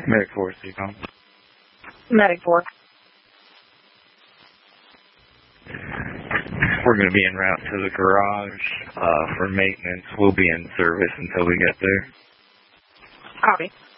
Medic 4, CCOM. Medic 4. We're going to be en route to the garage for maintenance. We'll be in service until we get there. Copy.